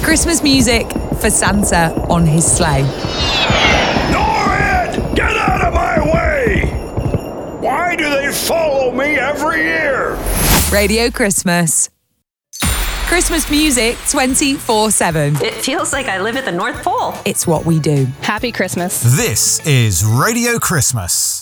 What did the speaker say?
Christmas music for Santa on his sleigh. Norrid! Get out of my way! Why do they follow me every year? Radio Christmas. Christmas music 24/7. It feels like I live at the North Pole. It's what we do. Happy Christmas. This is Radio Christmas.